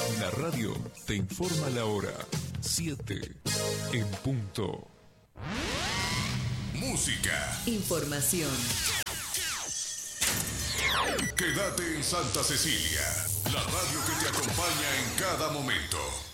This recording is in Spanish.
La radio te informa la hora 7 en punto. Música. Información. Quédate en Santa Cecilia, la radio que te acompaña en cada momento.